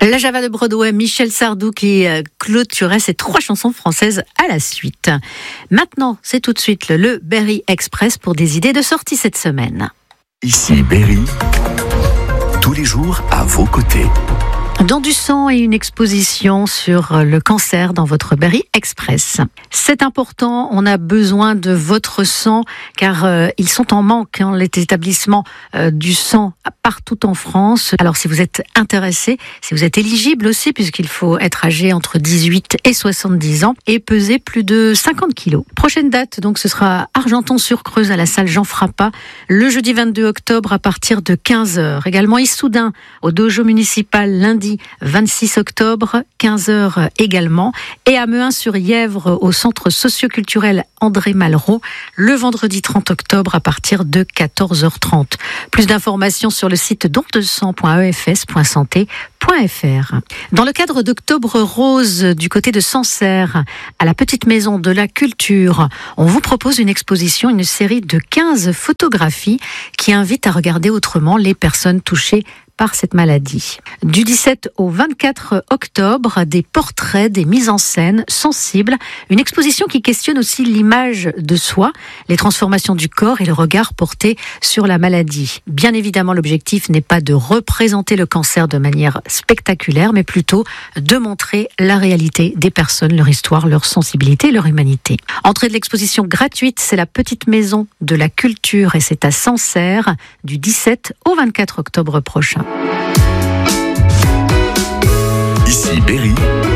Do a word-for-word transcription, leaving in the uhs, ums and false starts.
La Java de Broadway, Michel Sardou qui clôturait ses trois chansons françaises à la suite. Maintenant, c'est tout de suite le, le Berry Express pour des idées de sortie cette semaine. Ici Berry, tous les jours à vos côtés. Don du sang et une exposition sur le cancer dans votre Berry Express. C'est important, on a besoin de votre sang car euh, ils sont en manque, hein, les établissements euh, du sang partout en France. Alors si vous êtes intéressé, si vous êtes éligible aussi, puisqu'il faut être âgé entre dix-huit et soixante-dix ans et peser plus de cinquante kilos. Prochaine date, donc ce sera Argenton-sur-Creuse à la salle Jean Frappat, le jeudi vingt-deux octobre à partir de quinze heures. Également Issoudun au dojo municipal lundi vingt-six octobre, quinze heures également. Et à Mehun-sur-Yèvre, au centre socioculturel André Malraux, le vendredi trente octobre à partir de quatorze heures trente. Plus d'informations sur le site don de sang point e f s point santé point f r. Dans le cadre d'Octobre Rose du côté de Sancerre, à la Petite Maison de la Culture, on vous propose une exposition, une série de quinze photographies qui invite à regarder autrement les personnes touchées par cette maladie. Du dix-sept au vingt-quatre octobre, des portraits, des mises en scène sensibles, une exposition qui questionne aussi l'image de soi, les transformations du corps et le regard porté sur la maladie. Bien évidemment, l'objectif n'est pas de représenter le cancer de manière spectaculaire, mais plutôt de montrer la réalité des personnes, leur histoire, leur sensibilité, leur humanité. Entrée de l'exposition gratuite, c'est la Petite Maison de la Culture et c'est à Sancerre du dix-sept au vingt-quatre octobre prochain. Ici Berry,